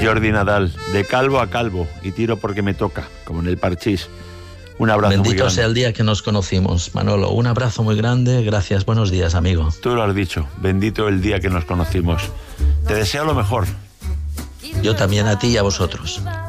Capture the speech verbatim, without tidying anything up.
Jordi Nadal, de calvo a calvo, y tiro porque me toca, como en el parchís. Un abrazo muy grande. Bendito sea el día que nos conocimos, Manolo. Un abrazo muy grande. Gracias. Buenos días, amigo. Tú lo has dicho. Bendito el día que nos conocimos. Te deseo lo mejor. Yo también a ti y a vosotros.